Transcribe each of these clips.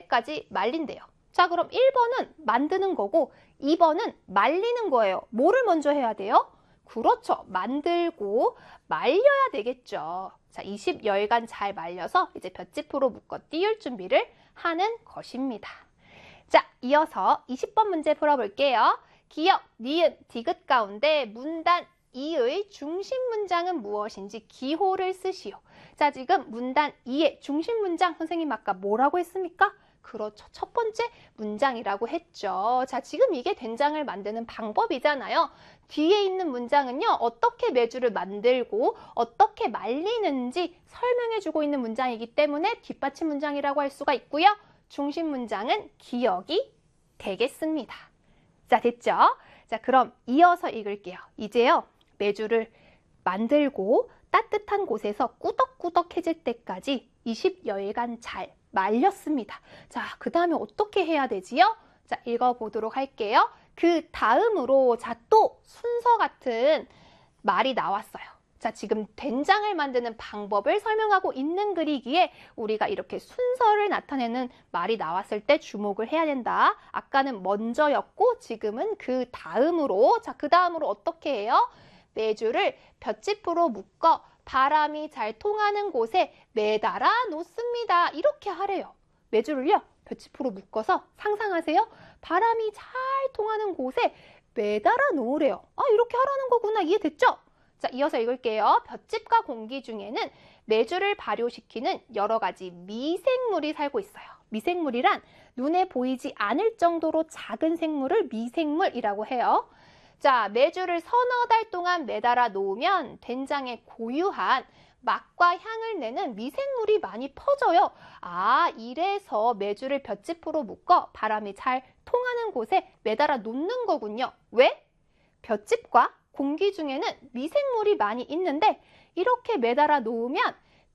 때까지 말린대요. 자, 그럼 1번은 만드는 거고 2번은 말리는 거예요. 뭐를 먼저 해야 돼요? 그렇죠. 만들고 말려야 되겠죠. 자, 20여일간 잘 말려서 이제 볏짚으로 묶어 띄울 준비를 하는 것입니다. 자, 이어서 20번 문제 풀어볼게요. 기역, 니은, 디귿 가운데 문단 2의 중심 문장은 무엇인지 기호를 쓰시오. 자, 지금 문단 2의 중심 문장 선생님 아까 뭐라고 했습니까? 그렇죠. 첫 번째 문장이라고 했죠. 자, 지금 이게 된장을 만드는 방법이잖아요. 뒤에 있는 문장은요, 어떻게 메주를 만들고 어떻게 말리는지 설명해주고 있는 문장이기 때문에 뒷받침 문장이라고 할 수가 있고요. 중심 문장은 기역이 되겠습니다. 자, 됐죠? 자, 그럼 이어서 읽을게요. 이제요, 메주를 만들고 따뜻한 곳에서 꾸덕꾸덕해질 때까지 20여일간 잘 말렸습니다. 자, 그 다음에 어떻게 해야 되지요? 자, 읽어보도록 할게요. 그 다음으로, 자, 또 순서 같은 말이 나왔어요. 자, 지금 된장을 만드는 방법을 설명하고 있는 글이기에 우리가 이렇게 순서를 나타내는 말이 나왔을 때 주목을 해야 된다. 아까는 먼저였고 지금은 그 다음으로, 자, 그 다음으로 어떻게 해요? 메주를 볏짚으로 묶어 바람이 잘 통하는 곳에 매달아 놓습니다. 이렇게 하래요. 메주를요, 볏짚으로 묶어서 상상하세요. 바람이 잘 통하는 곳에 매달아 놓으래요. 아, 이렇게 하라는 거구나. 이해됐죠? 자, 이어서 읽을게요. 볏짚과 공기 중에는 메주를 발효시키는 여러 가지 미생물이 살고 있어요. 미생물이란 눈에 보이지 않을 정도로 작은 생물을 미생물이라고 해요. 자, 메주를 서너 달 동안 매달아 놓으면 된장에 고유한 맛과 향을 내는 미생물이 많이 퍼져요. 아, 이래서 메주를 볏짚으로 묶어 바람이 잘 통하는 곳에 매달아 놓는 거군요. 왜? 볏짚과 공기 중에는 미생물이 많이 있는데 이렇게 매달아 놓으면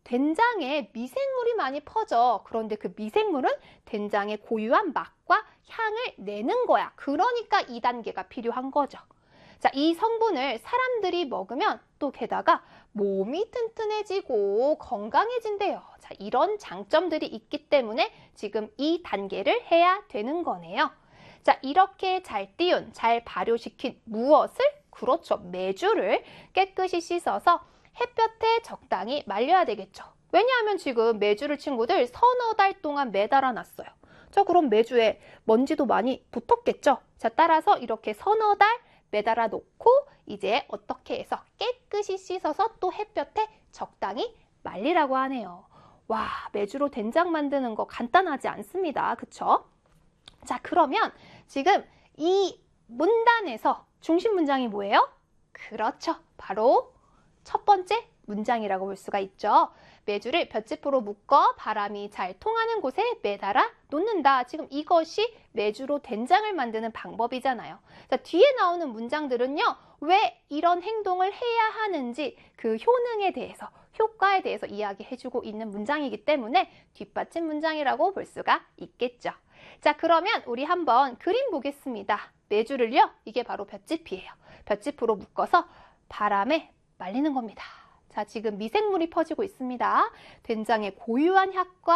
된장에 미생물이 많이 퍼져. 그런데 그 미생물은 된장의 고유한 맛과 향을 내는 거야. 그러니까 2단계가 필요한 거죠. 자, 이 성분을 사람들이 먹으면 또 게다가 몸이 튼튼해지고 건강해진대요. 자, 이런 장점들이 있기 때문에 지금 이 단계를 해야 되는 거네요. 자, 이렇게 잘 띄운, 잘 발효시킨 무엇을? 그렇죠. 메주를 깨끗이 씻어서 햇볕에 적당히 말려야 되겠죠. 왜냐하면 지금 메주를 친구들 서너 달 동안 매달아 놨어요. 자, 그럼 메주에 먼지도 많이 붙었겠죠. 자, 따라서 이렇게 서너 달 매달아 놓고 이제 어떻게 해서 깨끗이 씻어서 또 햇볕에 적당히 말리라고 하네요. 와, 메주로 된장 만드는 거 간단하지 않습니다. 그쵸? 자, 그러면 지금 이 문단에서 중심 문장이 뭐예요? 그렇죠. 바로 첫 번째 문장이라고 볼 수가 있죠. 메주를 볏짚으로 묶어 바람이 잘 통하는 곳에 매달아 놓는다. 지금 이것이 메주로 된장을 만드는 방법이잖아요. 자, 뒤에 나오는 문장들은요, 왜 이런 행동을 해야 하는지 그 효능에 대해서, 효과에 대해서 이야기해주고 있는 문장이기 때문에 뒷받침 문장이라고 볼 수가 있겠죠. 자, 그러면 우리 한번 그림 보겠습니다. 메주를요, 이게 바로 볏짚이에요. 볏짚으로 묶어서 바람에 말리는 겁니다. 자, 지금 미생물이 퍼지고 있습니다. 된장의 고유한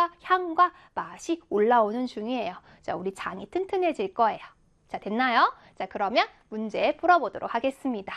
향과 맛이 올라오는 중이에요. 자, 우리 장이 튼튼해질 거예요. 자, 됐나요? 자, 그러면 문제 풀어보도록 하겠습니다.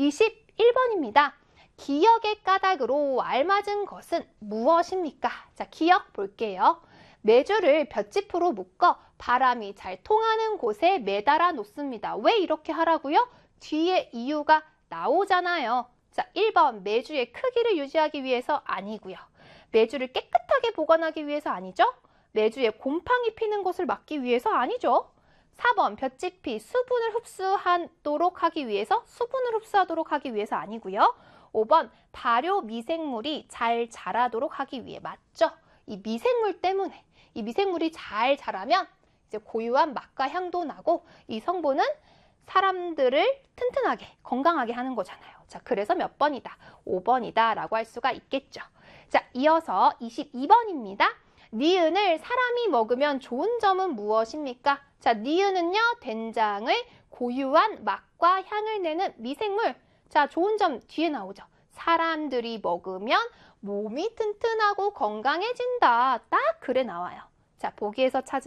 21번입니다. 기역의 까닭으로 알맞은 것은 무엇입니까? 자, 기역 볼게요. 메주를 볏짚으로 묶어 바람이 잘 통하는 곳에 매달아 놓습니다. 왜 이렇게 하라고요? 뒤에 이유가 나오잖아요. 자, 1번 메주의 크기를 유지하기 위해서 아니고요. 메주를 깨끗하게 보관하기 위해서 아니죠. 메주에 곰팡이 피는 것을 막기 위해서 아니죠. 4번 볏짚이 수분을 흡수하도록 하기 위해서 아니고요. 5번 발효 미생물이 잘 자라도록 하기 위해. 맞죠? 이 미생물 때문에, 이 미생물이 잘 자라면 이제 고유한 맛과 향도 나고 이 성분은 사람들을 튼튼하게, 건강하게 하는 거잖아요. 자, 그래서 몇 번이다? 5번이다 라고 할 수가 있겠죠. 자, 이어서 22번입니다. 니은을 사람이 먹으면 좋은 점은 무엇입니까? 자, 니은은요, 된장의 고유한 맛과 향을 내는 미생물. 자, 좋은 점 뒤에 나오죠. 사람들이 먹으면 몸이 튼튼하고 건강해진다. 딱 글에 나와요. 자, 보기에서 찾으